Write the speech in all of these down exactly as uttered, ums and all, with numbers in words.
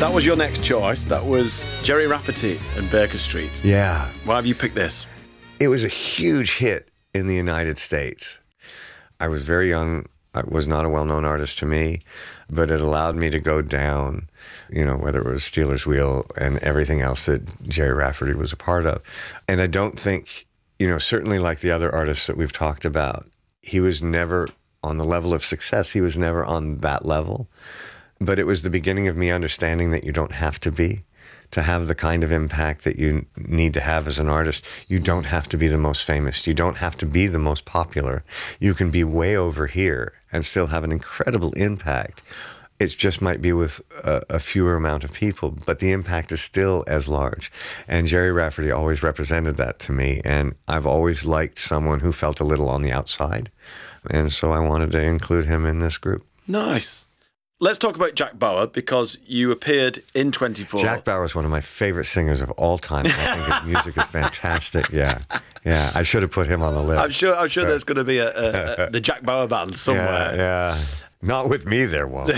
That was your next choice. That was Gerry Rafferty and Baker Street. Yeah. Why have you picked this? It was a huge hit in the United States. I was very young. I was not a well-known artist to me, but it allowed me to go down, you know, whether it was Stealers Wheel and everything else that Gerry Rafferty was a part of. And I don't think, you know, certainly like the other artists that we've talked about, he was never on the level of success. He was never on that level. But it was the beginning of me understanding that you don't have to be to have the kind of impact that you need to have as an artist. You don't have to be the most famous. You don't have to be the most popular. You can be way over here and still have an incredible impact. It just might be with a, a fewer amount of people, but the impact is still as large. And Gerry Rafferty always represented that to me. And I've always liked someone who felt a little on the outside. And so I wanted to include him in this group. Nice. Let's talk about Jack Bauer, because you appeared in twenty-four. Jack Bauer is one of my favorite singers of all time. I think his music is fantastic. Yeah, yeah. I should have put him on the list. I'm sure. I'm sure there's going to be a, a, a the Jack Bauer band somewhere. Yeah, yeah. Not with me, there won't.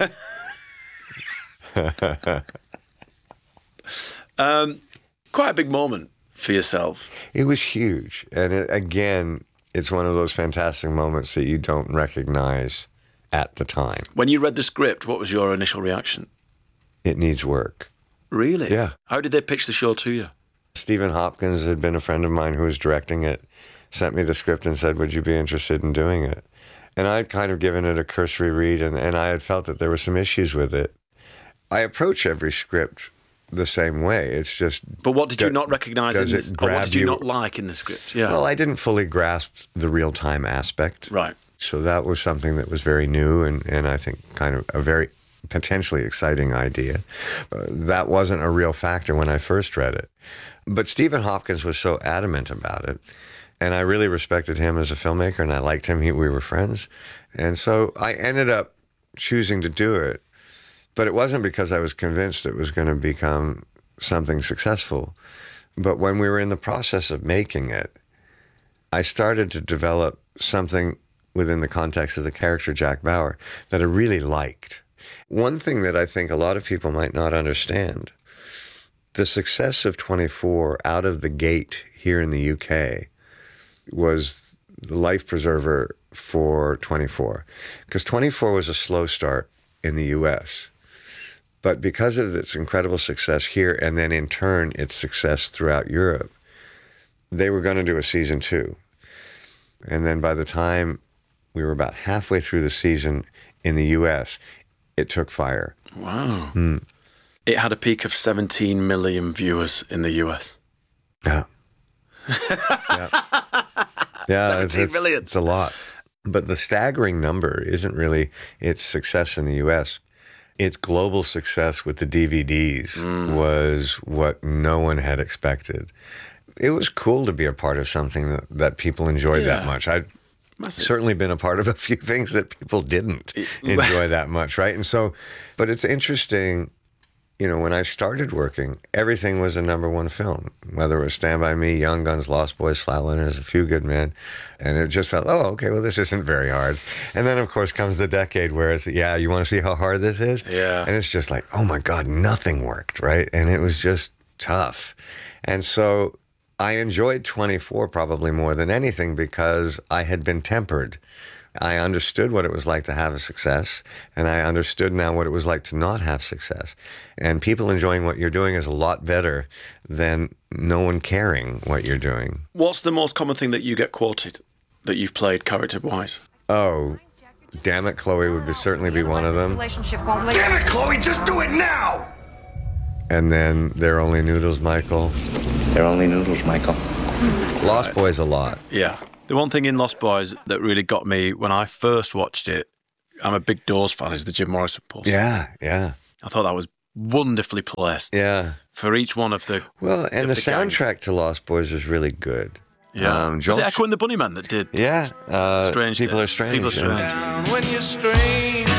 um, quite a big moment for yourself. It was huge, and it, again, it's one of those fantastic moments that you don't recognize at the time. When you read the script, what was your initial reaction? It needs work. Really? Yeah. How did they pitch the show to you? Stephen Hopkins had been a friend of mine who was directing it, sent me the script and said, would you be interested in doing it? And I'd kind of given it a cursory read, and, and I had felt that there were some issues with it. I approach every script the same way. It's just... But what did you not recognize in this? Or what did you, you not like in the script? Yeah. Well, I didn't fully grasp the real-time aspect. Right. So that was something that was very new and, and I think kind of a very potentially exciting idea. Uh, that wasn't a real factor when I first read it. But Stephen Hopkins was so adamant about it, and I really respected him as a filmmaker, and I liked him. He, we were friends. And so I ended up choosing to do it. But it wasn't because I was convinced it was going to become something successful. But when we were in the process of making it, I started to develop something within the context of the character Jack Bauer that I really liked. One thing that I think a lot of people might not understand, the success of twenty-four out of the gate here in the U K was the life preserver for twenty-four. Because twenty-four was a slow start in the U S, but because of its incredible success here and then in turn its success throughout Europe, they were going to do a season two. And then by the time we were about halfway through the season in the U S, it took fire. Wow. Hmm. It had a peak of seventeen million viewers in the U S. Yeah. yeah. Yeah, it's, it's, it's a lot. But the staggering number isn't really its success in the U S. Its global success with the D V Ds mm. was what no one had expected. It was cool to be a part of something that, that people enjoyed yeah. that much. I'd Massive. certainly been a part of a few things that people didn't enjoy that much, right? And so, but it's interesting, you know, when I started working, everything was a number one film, whether it was Stand By Me, Young Guns, Lost Boys, Flatliners, A Few Good Men, and it just felt, oh, okay, well, this isn't very hard. And then, of course, comes the decade where it's, yeah, you want to see how hard this is? Yeah. And it's just like, oh my God, nothing worked, right? And it was just tough. And so I enjoyed twenty-four probably more than anything because I had been tempered. I understood what it was like to have a success, and I understood now what it was like to not have success. And people enjoying what you're doing is a lot better than no one caring what you're doing. What's the most common thing that you get quoted that you've played character-wise? Oh, damn it, Chloe would be, certainly be one of them. Damn it, Chloe, just do it now! And then They're Only Noodles, Michael. They're only noodles, Michael. Lost Boys a lot. Yeah. The one thing in Lost Boys that really got me when I first watched it, I'm a big Doors fan, is the Jim Morrison poster. Yeah, yeah. I thought that was wonderfully placed. Yeah. For each one of the Well, and the, the soundtrack gang. to Lost Boys was really good. Yeah. Um, was it Echo and the Bunnymen that did? Yeah. Uh, strange. People Are Strange. People Are Strange. Down when you're strange,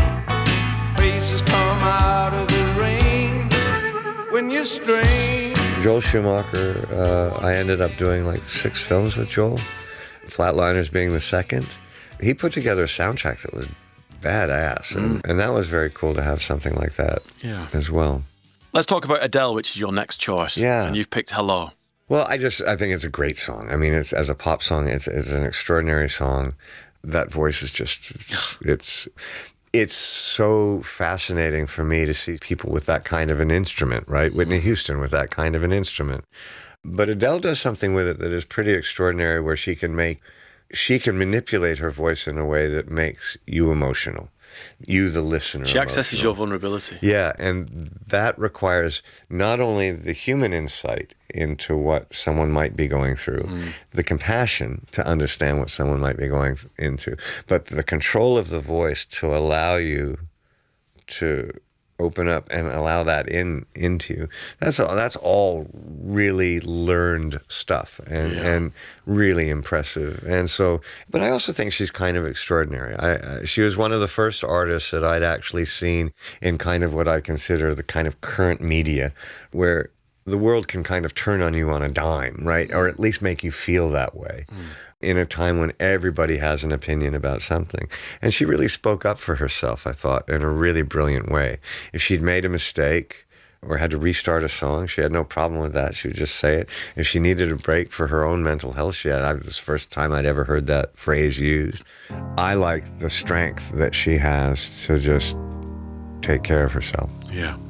faces come out of the rain. When you're strange. Joel Schumacher, uh, I ended up doing like six films with Joel. Flatliners being the second. He put together a soundtrack that was badass. Mm. And, and that was very cool to have something like that yeah. as well. Let's talk about Adele, which is your next choice. Yeah. And you've picked Hello. Well, I just, I think it's a great song. I mean, it's as a pop song, it's, it's an extraordinary song. That voice is just, it's, it's so fascinating for me to see people with that kind of an instrument, right? Mm-hmm. Whitney Houston with that kind of an instrument. But Adele does something with it that is pretty extraordinary, where she can make, she can manipulate her voice in a way that makes you emotional. You, the listener. She accesses your vulnerability. Yeah, and that requires not only the human insight into what someone might be going through, mm. the compassion to understand what someone might be going into, but the control of the voice to allow you to open up and allow that in into you. That's all, that's all really learned stuff and, yeah. and really impressive. And so, but I also think she's kind of extraordinary. I, uh, she was one of the first artists that I'd actually seen in kind of what I consider the kind of current media, where the world can kind of turn on you on a dime, right? Or at least make you feel that way. Mm. In a time when everybody has an opinion about something. And she really spoke up for herself, I thought, in a really brilliant way. If she'd made a mistake or had to restart a song, she had no problem with that. She would just say it. If she needed a break for her own mental health, she had, this was the first time I'd ever heard that phrase used. I like the strength that she has to just take care of herself. Yeah.